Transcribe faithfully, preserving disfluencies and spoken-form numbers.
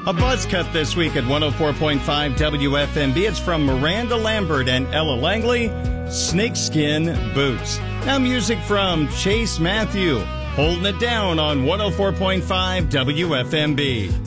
A buzz cut this week at one oh four point five W F M B. It's from Miranda Lambert and Ella Langley, Snakeskin Boots. Now music from Chase Matthew, Holding It Down on one oh four point five W F M B.